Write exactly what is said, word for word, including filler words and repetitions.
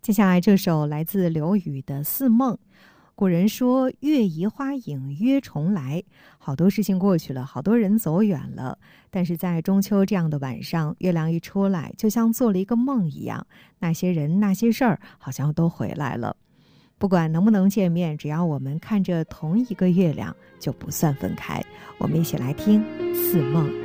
接下来这首来自刘宇的《似梦》。古人说月移花影约重来，好多事情过去了，好多人走远了，但是在中秋这样的晚上，月亮一出来就像做了一个梦一样，那些人那些事儿好像都回来了。不管能不能见面，只要我们看着同一个月亮，就不算分开。我们一起来听《似梦》。